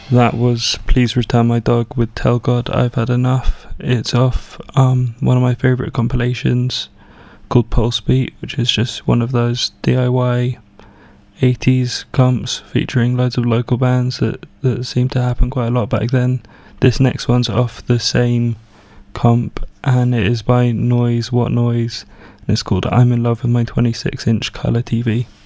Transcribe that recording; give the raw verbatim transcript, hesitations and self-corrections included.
That was Please Return My Dog with Tell God I've Had Enough. It's off um, one of my favourite compilations called Pulse Beat, which is just one of those D I Y eighties comps featuring loads of local bands that, that seemed to happen quite a lot back then. This next one's off the same comp, and it is by Noise What Noise, and it's called I'm in Love with My twenty-six inch colour T V.